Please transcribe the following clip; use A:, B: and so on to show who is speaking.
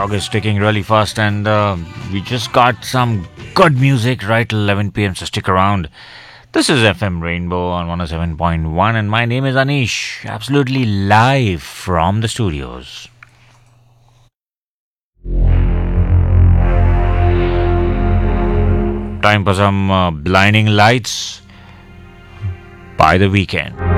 A: clock is ticking really fast, and we just got some good music right till 11 p.m. So stick around. This is FM Rainbow on 107.1, and my name is Anish, absolutely live from the studios. Time for some blinding lights by the weekend.